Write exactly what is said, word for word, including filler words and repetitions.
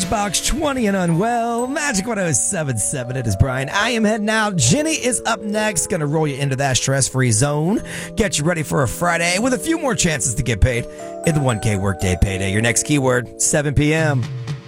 Box twenty and unwell. Magic one oh seven point seven. It is Brian. I am heading out. Jenny is up next. Going to roll you into that stress-free zone. Get you ready for a Friday with a few more chances to get paid in the one K Workday Payday. Your next keyword, seven p.m.